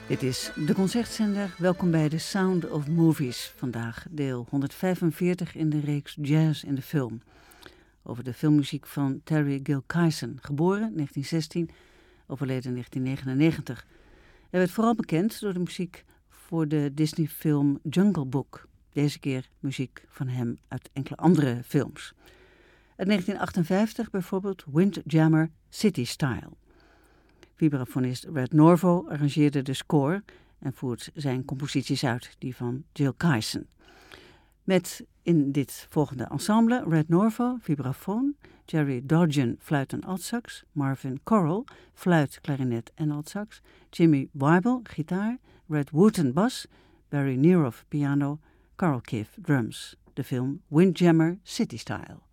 Dit is de Concertzender. Welkom bij The Sound of Movies. Vandaag deel 145 in de reeks Jazz in de Film. Over de filmmuziek van Terry Gilkyson, geboren 1916, overleden 1999. Hij werd vooral bekend door de muziek voor de Disney-film Jungle Book. Deze keer muziek van hem uit enkele andere films. Uit 1958 bijvoorbeeld Windjammer City Style. Vibrafonist Red Norvo arrangeerde de score en voert zijn composities uit, die van Gilkyson. Met in dit volgende ensemble Red Norvo, vibrafoon, Jerry Dodgen, fluit en altsax, Marvin Corral, fluit, klarinet en altsax, Jimmy Weibel, gitaar, Red Wooten, bas, Barry Neroff, piano, Carl Kiff, drums. De film Windjammer City Style.